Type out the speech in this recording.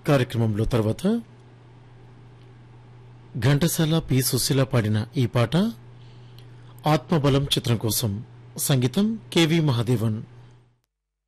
కార్యక్రమంలో తర్వాత ఘంటసాల పి సుశీల పాడిన ఈ పాట ఆత్మబలం చిత్రం కోసం. సంగీతం కెవి మహాదేవన్.